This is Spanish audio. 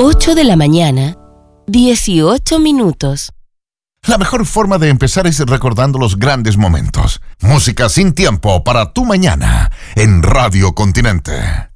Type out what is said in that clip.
8 de la mañana, 18 minutos. La mejor forma de empezar es recordando los grandes momentos. Música sin tiempo para tu mañana en Radio Continente.